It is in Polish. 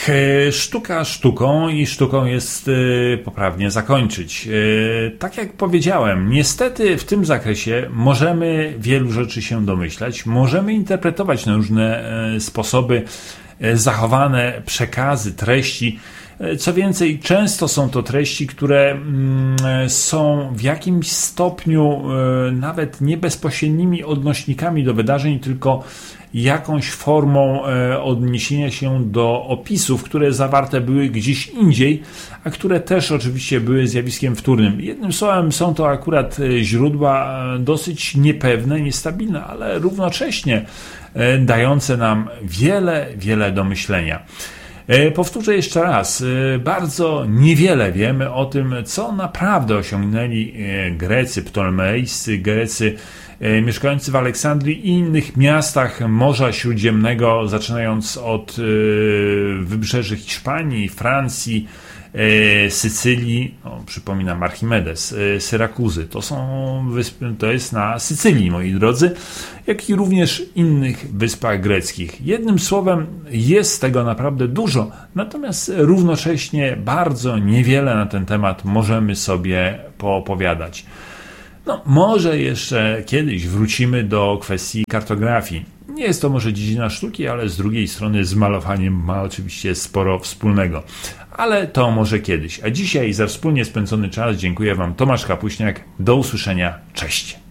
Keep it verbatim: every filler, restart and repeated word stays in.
tak, sztuka sztuką i sztuką jest poprawnie zakończyć. Tak jak powiedziałem, niestety w tym zakresie możemy wielu rzeczy się domyślać, możemy interpretować na różne sposoby zachowane przekazy, treści. Co więcej, często są to treści, które są w jakimś stopniu nawet nie bezpośrednimi odnośnikami do wydarzeń, tylko jakąś formą odniesienia się do opisów, które zawarte były gdzieś indziej, a które też oczywiście były zjawiskiem wtórnym. Jednym słowem, są to akurat źródła dosyć niepewne, niestabilne, ale równocześnie dające nam wiele, wiele do myślenia. Powtórzę jeszcze raz, bardzo niewiele wiemy o tym, co naprawdę osiągnęli Grecy ptolomejscy, Grecy mieszkający w Aleksandrii i innych miastach Morza Śródziemnego, zaczynając od wybrzeży Hiszpanii, Francji, Sycylii, no, przypominam Archimedes, Syrakuzy, to są wyspy, to jest na Sycylii, moi drodzy, jak i również innych wyspach greckich. Jednym słowem, jest tego naprawdę dużo, natomiast równocześnie bardzo niewiele na ten temat możemy sobie poopowiadać. No, może jeszcze kiedyś wrócimy do kwestii kartografii. Nie jest to może dziedzina sztuki, ale z drugiej strony z malowaniem ma oczywiście sporo wspólnego. Ale to może kiedyś. A dzisiaj za wspólnie spędzony czas dziękuję Wam, Tomasz Kapuśniak. Do usłyszenia. Cześć.